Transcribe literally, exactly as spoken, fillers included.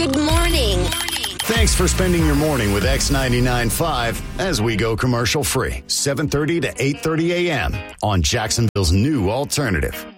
Good morning. Thanks for spending your morning with X ninety-nine point five as we go commercial free. seven thirty to eight thirty a.m. on Jacksonville's new alternative.